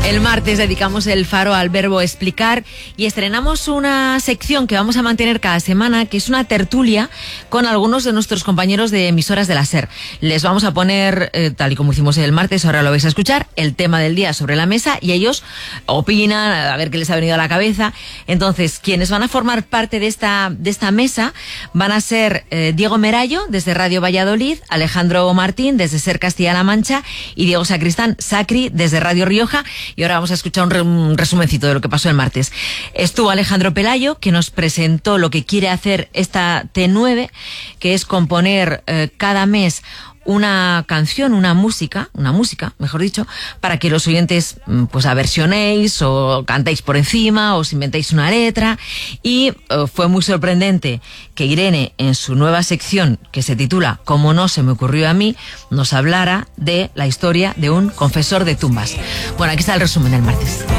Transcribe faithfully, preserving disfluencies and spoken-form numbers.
El martes dedicamos el faro al verbo explicar y estrenamos una sección que vamos a mantener cada semana, que es una tertulia con algunos de nuestros compañeros de emisoras de la SER. Les vamos a poner, eh, tal y como hicimos el martes, ahora lo vais a escuchar, el tema del día sobre la mesa y ellos opinan, a ver qué les ha venido a la cabeza. Entonces, quienes van a formar parte de esta, de esta mesa van a ser eh, Diego Merayo, desde Radio Valladolid, Alejandro Martín, desde SER Castilla-La Mancha, y Diego Sacristán Sacri, desde Radio Rioja. Y ahora vamos a escuchar un, re, un resumencito de lo que pasó el martes. Estuvo Alejandro Pelayo, que nos presentó lo que quiere hacer esta T nueve, que es componer eh, cada mes una canción, una música, una música, mejor dicho, para que los oyentes pues aversionéis o cantéis por encima o os inventéis una letra. Y uh, fue muy sorprendente que Irene, en su nueva sección que se titula Como no se me ocurrió a mí, nos hablara de la historia de un confesor de tumbas. Bueno, aquí está el resumen del martes.